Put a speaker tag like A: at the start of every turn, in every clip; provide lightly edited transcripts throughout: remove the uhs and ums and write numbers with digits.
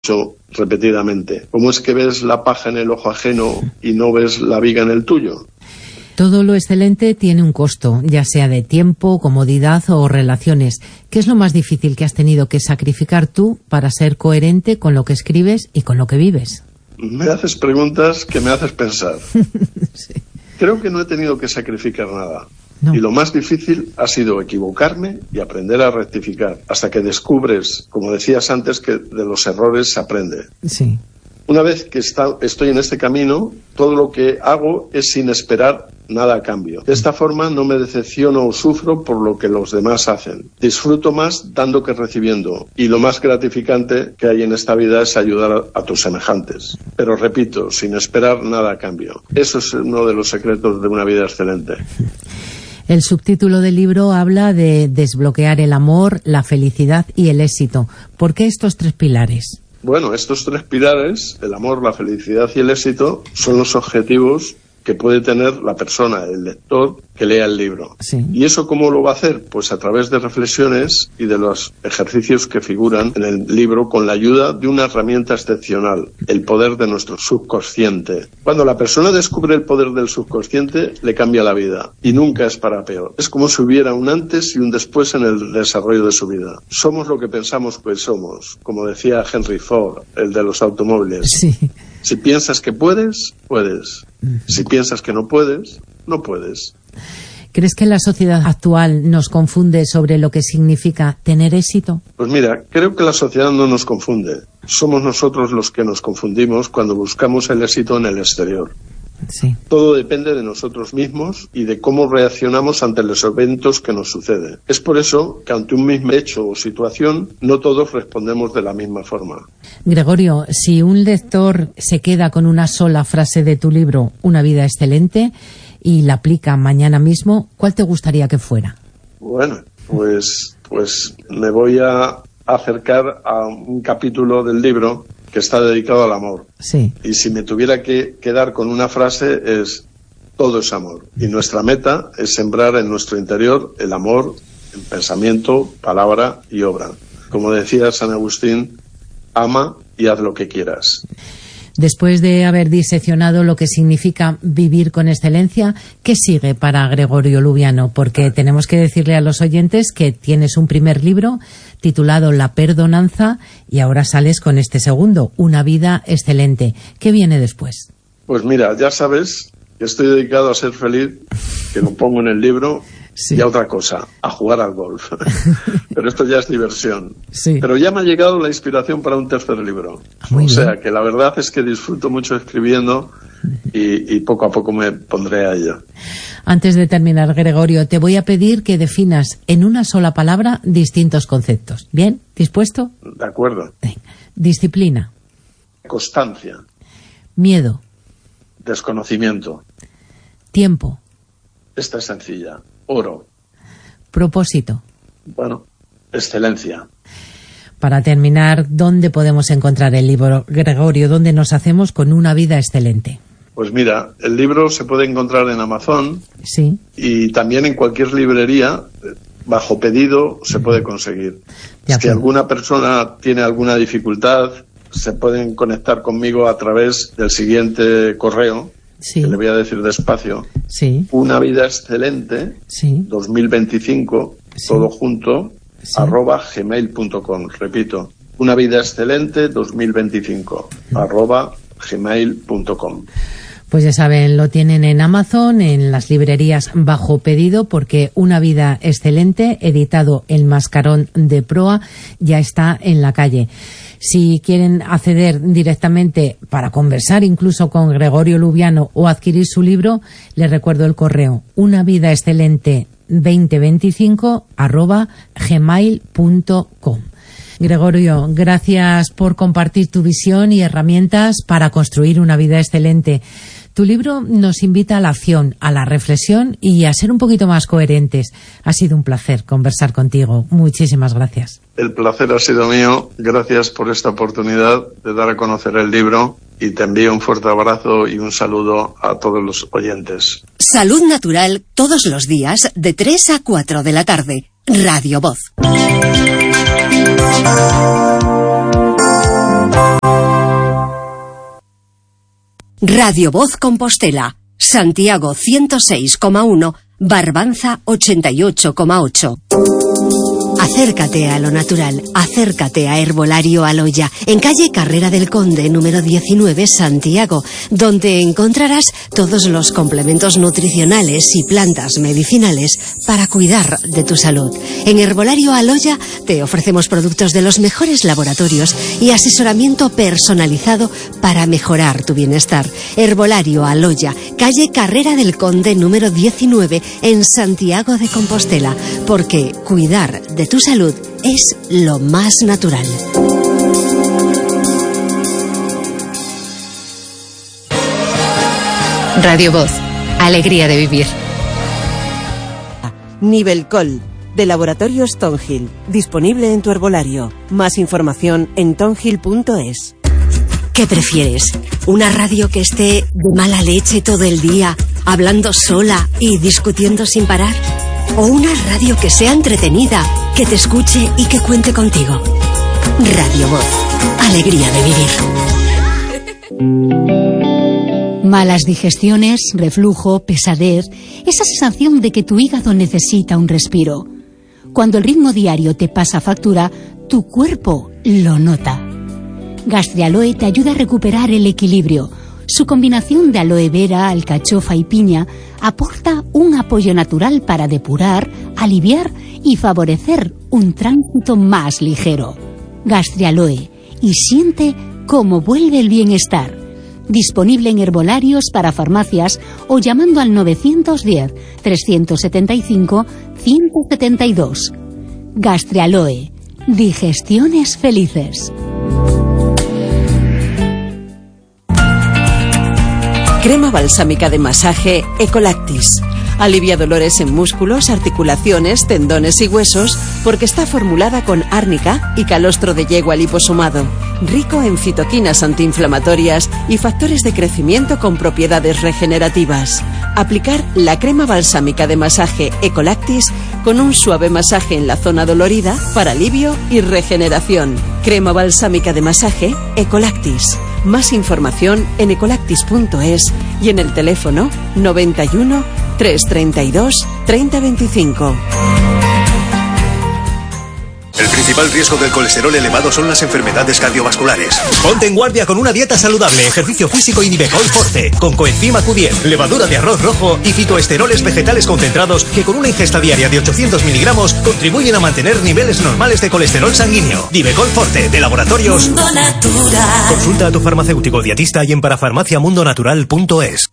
A: repetidamente. ¿Cómo es que ves la paja en el ojo ajeno y no ves la viga en el tuyo?
B: Todo lo excelente tiene un costo, ya sea de tiempo, comodidad o relaciones. ¿Qué es lo más difícil que has tenido que sacrificar tú para ser coherente con lo que escribes y con lo que vives?
A: Me haces preguntas que me haces pensar.
B: Sí.
A: Creo que no he tenido que sacrificar nada.
B: No.
A: Y lo más difícil ha sido equivocarme y aprender a rectificar, hasta que descubres, como decías antes, que de los errores se aprende.
B: Sí.
A: Una vez que estoy en este camino, todo lo que hago es sin esperar nada a cambio. De esta forma no me decepciono o sufro por lo que los demás hacen. Disfruto más dando que recibiendo. Y lo más gratificante que hay en esta vida es ayudar a tus semejantes. Pero repito, sin esperar nada a cambio. Eso es uno de los secretos de una vida excelente.
B: El subtítulo del libro habla de desbloquear el amor, la felicidad y el éxito. ¿Por qué estos tres pilares?
A: Bueno, estos tres pilares, el amor, la felicidad y el éxito, son los objetivos que puede tener la persona, el lector, que lea el libro.
B: Sí.
A: ¿Y eso cómo lo va a hacer? Pues a través de reflexiones y de los ejercicios que figuran en el libro con la ayuda de una herramienta excepcional, el poder de nuestro subconsciente. Cuando la persona descubre el poder del subconsciente, le cambia la vida y nunca es para peor. Es como si hubiera un antes y un después en el desarrollo de su vida. Somos lo que pensamos que somos, como decía Henry Ford, el de los automóviles.
B: Sí.
A: Si piensas que puedes, puedes. Si piensas que no puedes, no puedes.
B: ¿Crees que la sociedad actual nos confunde sobre lo que significa tener éxito?
A: Pues mira, creo que la sociedad no nos confunde. Somos nosotros los que nos confundimos cuando buscamos el éxito en el exterior.
B: Sí.
A: Todo depende de nosotros mismos y de cómo reaccionamos ante los eventos que nos suceden. Es por eso que ante un mismo hecho o situación, no todos respondemos de la misma forma.
B: Gregorio, si un lector se queda con una sola frase de tu libro, Una vida excelente, y la aplica mañana mismo, ¿cuál te gustaría que fuera?
A: Bueno, pues me voy a acercar a un capítulo del libro que está dedicado al amor.
B: Sí.
A: Y si me tuviera que quedar con una frase es: todo es amor. Y nuestra meta es sembrar en nuestro interior el amor en pensamiento, palabra y obra. Como decía San Agustín, ama y haz lo que quieras.
B: Después de haber diseccionado lo que significa vivir con excelencia, ¿qué sigue para Gregorio Lubiano? Porque tenemos que decirle a los oyentes que tienes un primer libro titulado La Perdonanza y ahora sales con este segundo, Una vida excelente. ¿Qué viene después?
A: Pues mira, ya sabes que estoy dedicado a ser feliz, que lo pongo en el libro. Sí. Y a otra cosa, a jugar al golf. Pero esto ya es diversión.
B: Sí.
A: Pero ya me ha llegado la inspiración para un tercer libro.
B: Muy bien.
A: O sea, que la verdad es que disfruto mucho escribiendo y poco a poco me pondré a ello.
B: Antes de terminar, Gregorio, te voy a pedir que definas en una sola palabra distintos conceptos. ¿Bien? ¿Dispuesto?
A: De acuerdo.
B: Venga. Disciplina.
A: Constancia.
B: Miedo.
A: Desconocimiento.
B: Tiempo.
A: Esta es sencilla. Oro.
B: Propósito.
A: Bueno, excelencia.
B: Para terminar, ¿dónde podemos encontrar el libro, Gregorio? ¿Dónde nos hacemos con una vida excelente?
A: Pues mira, el libro se puede encontrar en Amazon.
B: Sí.
A: Y también en cualquier librería, bajo pedido, se puede conseguir. Si alguna persona tiene alguna dificultad, se pueden conectar conmigo a través del siguiente correo.
B: Sí.
A: Que le voy a decir despacio.
B: Sí.
A: Una vida excelente,
B: sí.
A: 2025, sí. Todo junto, sí. @gmail.com. Repito, una vida excelente, 2025, @gmail.com.
B: Pues ya saben, lo tienen en Amazon, en las librerías bajo pedido, porque Una vida excelente, editado El Mascarón de Proa, ya está en la calle. Si quieren acceder directamente para conversar incluso con Gregorio Lubiano o adquirir su libro, les recuerdo el correo unavidaexcelente2025 Gregorio, gracias por compartir tu visión y herramientas para construir una vida excelente. Tu libro nos invita a la acción, a la reflexión y a ser un poquito más coherentes. Ha sido un placer conversar contigo. Muchísimas gracias.
A: El placer ha sido mío. Gracias por esta oportunidad de dar a conocer el libro y te envío un fuerte abrazo y un saludo a todos los oyentes.
C: Salud Natural todos los días de 3 a 4 de la tarde. Radio Voz. Radio Voz Compostela, Santiago 106,1, Barbanza 88,8. Acércate a lo natural, acércate a Herbolario Aloya, en calle Carrera del Conde, número 19, Santiago, donde encontrarás todos los complementos nutricionales y plantas medicinales para cuidar de tu salud. En Herbolario Aloya te ofrecemos productos de los mejores laboratorios y asesoramiento personalizado para mejorar tu bienestar. Herbolario Aloya, calle Carrera del Conde, número 19, en Santiago de Compostela, porque cuidar de tu salud es lo más natural.
D: Radio Voz, alegría de vivir.
E: Nivelcol, de Laboratorios Tonhill, disponible en tu herbolario. Más información en tonhill.es.
C: ¿Qué prefieres? ¿Una radio que esté de mala leche todo el día, hablando sola y discutiendo sin parar? ¿O una radio que sea entretenida, que te escuche y que cuente contigo? Radio Voz, alegría de vivir.
F: Malas digestiones, reflujo, pesadez, esa sensación de que tu hígado necesita un respiro. Cuando el ritmo diario te pasa factura, tu cuerpo lo nota. Gastrialoe te ayuda a recuperar el equilibrio. Su combinación de aloe vera, alcachofa y piña aporta un apoyo natural para depurar, aliviar y favorecer un tránsito más ligero. Gastrialoe, y siente cómo vuelve el bienestar. Disponible en herbolarios para farmacias o llamando al 910-375-172. Gastrialoe, digestiones felices.
E: Crema balsámica de masaje Ecolactis. Alivia dolores en músculos, articulaciones, tendones y huesos porque está formulada con árnica y calostro de yegua liposomado, rico en citoquinas antiinflamatorias y factores de crecimiento con propiedades regenerativas. Aplicar la crema balsámica de masaje Ecolactis con un suave masaje en la zona dolorida para alivio y regeneración. Crema balsámica de masaje Ecolactis. Más información en ecolactis.es y en el teléfono 91 332 3025.
G: El principal riesgo del colesterol elevado son las enfermedades cardiovasculares. Ponte en guardia con una dieta saludable, ejercicio físico y Nivecol Forte, con coenzima Q10, levadura de arroz rojo y fitoesteroles vegetales concentrados que con una ingesta diaria de 800 miligramos contribuyen a mantener niveles normales de colesterol sanguíneo. Nivecol Forte, de Laboratorios Mundo Natural. Consulta a tu farmacéutico dietista y en parafarmaciamundonatural.es.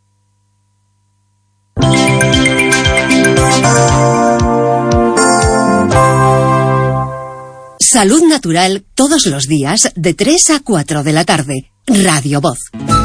C: Salud Natural todos los días de 3 a 4 de la tarde. Radio Voz.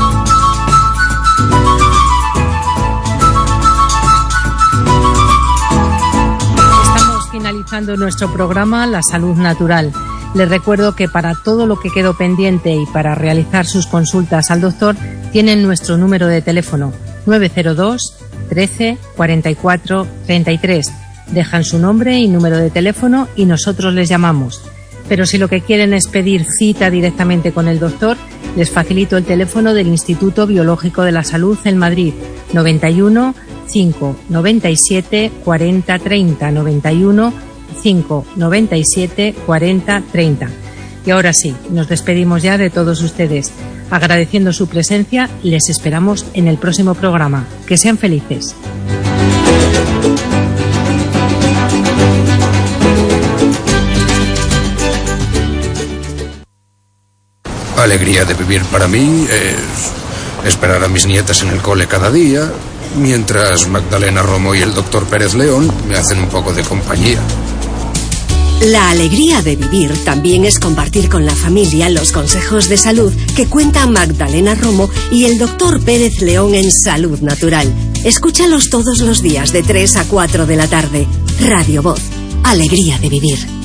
B: Estamos finalizando nuestro programa La Salud Natural. Les recuerdo que para todo lo que quedó pendiente y para realizar sus consultas al doctor tienen nuestro número de teléfono 902 13 44 33. Dejan su nombre y número de teléfono y nosotros les llamamos. Pero si lo que quieren es pedir cita directamente con el doctor, les facilito el teléfono del Instituto Biológico de la Salud en Madrid, 91 5 97 40 30, 91 5 97 40 30. Y ahora sí, nos despedimos ya de todos ustedes. Agradeciendo su presencia, les esperamos en el próximo programa. Que sean felices.
H: Alegría de vivir para mí es esperar a mis nietas en el cole cada día, mientras Magdalena Romo y el doctor Pérez León me hacen un poco de compañía.
C: La alegría de vivir también es compartir con la familia los consejos de salud que cuentan Magdalena Romo y el doctor Pérez León en Salud Natural. Escúchalos todos los días de 3 a 4 de la tarde. Radio Voz, alegría de vivir.